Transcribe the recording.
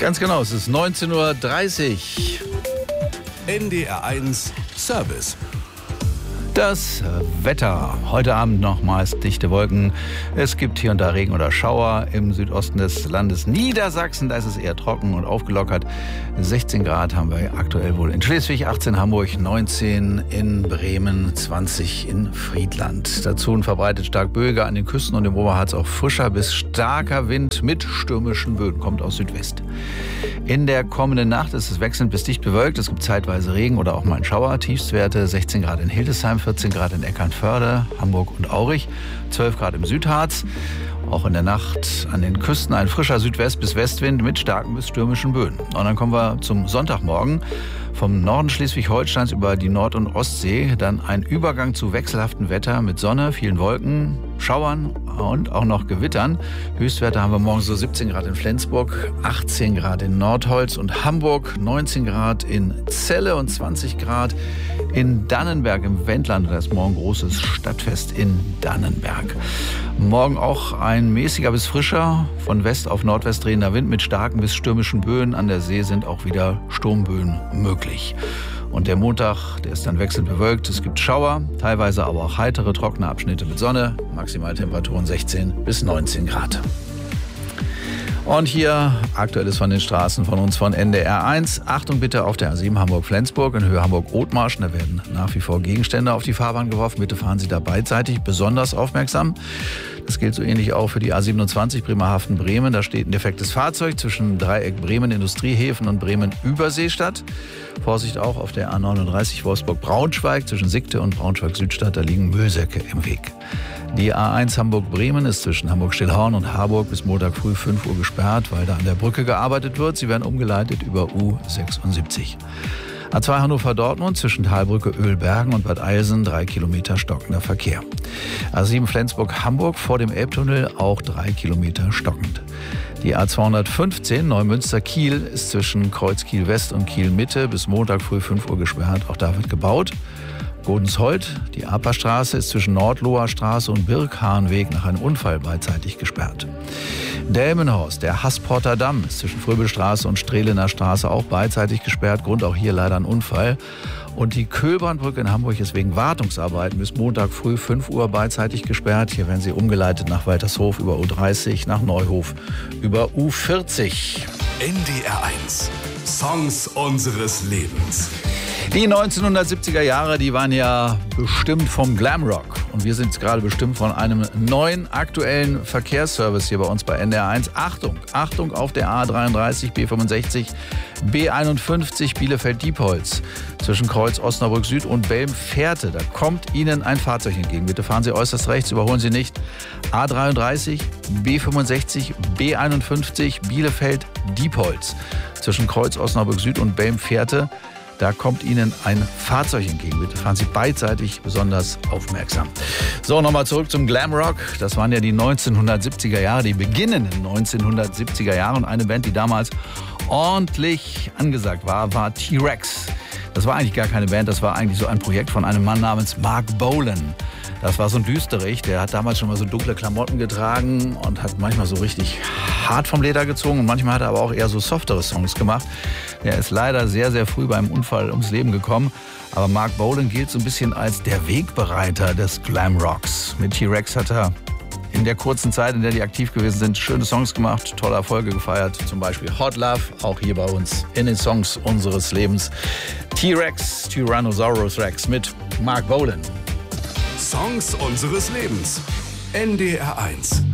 Ganz genau, es ist 19:30 Uhr. NDR1 Service. Das Wetter. Heute Abend nochmals dichte Wolken. Es gibt hier und da Regen oder Schauer. Im Südosten des Landes Niedersachsen, da ist es eher trocken und aufgelockert. 16 Grad haben wir aktuell wohl in Schleswig, 18 Hamburg, 19 in Bremen, 20 in Friedland. Dazu ein verbreitet stark Böiger an den Küsten und im Oberharz auch frischer bis starker Wind mit stürmischen Böen, kommt aus Südwest. In der kommenden Nacht ist es wechselnd bis dicht bewölkt. Es gibt zeitweise Regen oder auch mal einen Schauer. Tiefstwerte 16 Grad in Hildesheim, 14 Grad in Eckernförde, Hamburg und Aurich, 12 Grad im Südharz. Auch in der Nacht an den Küsten ein frischer Südwest- bis Westwind mit starken bis stürmischen Böen. Und dann kommen wir zum Sonntagmorgen. Vom Norden Schleswig-Holsteins über die Nord- und Ostsee dann ein Übergang zu wechselhaftem Wetter mit Sonne, vielen Wolken, Schauern und auch noch Gewittern. Höchstwerte haben wir morgen so 17 Grad in Flensburg, 18 Grad in Nordholz und Hamburg, 19 Grad in Celle und 20 Grad in Dannenberg im Wendland. Da ist morgen großes Stadtfest in Dannenberg. Morgen auch ein mäßiger bis frischer, von West auf Nordwest drehender Wind mit starken bis stürmischen Böen. An der See sind auch wieder Sturmböen möglich. Und der Montag, der ist dann wechselnd bewölkt. Es gibt Schauer, teilweise aber auch heitere, trockene Abschnitte mit Sonne. Maximaltemperaturen 16 bis 19 Grad. Und hier Aktuelles von den Straßen von uns von NDR1. Achtung bitte auf der A7 Hamburg-Flensburg in Höhe Hamburg-Othmarschen. Da werden nach wie vor Gegenstände auf die Fahrbahn geworfen. Bitte fahren Sie da beidseitig besonders aufmerksam. Das gilt so ähnlich auch für die A27 Bremerhaven-Bremen. Da steht ein defektes Fahrzeug zwischen Dreieck Bremen Industriehäfen und Bremen Überseestadt. Vorsicht auch auf der A39 Wolfsburg-Braunschweig zwischen Siegte und Braunschweig-Südstadt. Da liegen Müllsäcke im Weg. Die A1 Hamburg-Bremen ist zwischen Hamburg-Stillhorn und Harburg bis Montag früh 5 Uhr gesperrt, weil da an der Brücke gearbeitet wird. Sie werden umgeleitet über U76. A2 Hannover-Dortmund zwischen Talbrücke, Ölbergen und Bad Eilsen 3 Kilometer stockender Verkehr. A7 Flensburg-Hamburg vor dem Elbtunnel auch 3 Kilometer stockend. Die A215 Neumünster-Kiel ist zwischen Kreuz Kiel-West und Kiel-Mitte bis Montag früh 5 Uhr gesperrt. Auch da wird gebaut. Godensholt, die Aperstraße ist zwischen Nordloher Straße und Birkhahnweg nach einem Unfall beidseitig gesperrt. Delmenhorst, der Hassporter Damm ist zwischen Fröbelstraße und Strehlener Straße auch beidseitig gesperrt. Grund auch hier leider ein Unfall. Und die Köhlbahnbrücke in Hamburg ist wegen Wartungsarbeiten bis Montag früh 5 Uhr beidseitig gesperrt. Hier werden sie umgeleitet nach Waltershof über U30, nach Neuhof über U40. NDR1 Songs unseres Lebens. Die 1970er Jahre, die waren ja bestimmt vom Glamrock. Und wir sind jetzt gerade bestimmt von einem neuen aktuellen Verkehrsservice hier bei uns bei NDR1. Achtung, Achtung auf der A33, B65, B51 Bielefeld-Diepholz. Zwischen Kreuz Osnabrück Süd und Belm-Fährte. Da kommt Ihnen ein Fahrzeug entgegen. Bitte fahren Sie äußerst rechts, überholen Sie nicht. A33, B65, B51 Bielefeld-Diepholz. Zwischen Kreuz Osnabrück Süd und Belm-Fährte. Da kommt Ihnen ein Fahrzeug entgegen. Bitte fahren Sie beidseitig besonders aufmerksam. So, nochmal zurück zum Glamrock. Das waren ja die 1970er Jahre, die beginnenden 1970er Jahre. Und eine Band, die damals ordentlich angesagt war T-Rex. Das war eigentlich gar keine Band, das war eigentlich so ein Projekt von einem Mann namens Mark Bolan. Das war so ein Düsterich, der hat damals schon mal so dunkle Klamotten getragen und hat manchmal so richtig hart vom Leder gezogen und manchmal hat er aber auch eher so softere Songs gemacht. Der ist leider sehr, sehr früh beim Unfall ums Leben gekommen. Aber Mark Bolan gilt so ein bisschen als der Wegbereiter des Glamrocks. Mit T-Rex hat er in der kurzen Zeit, in der die aktiv gewesen sind, schöne Songs gemacht, tolle Erfolge gefeiert. Zum Beispiel Hot Love, auch hier bei uns in den Songs unseres Lebens. T-Rex, Tyrannosaurus Rex mit Mark Bolan. Songs unseres Lebens. NDR1.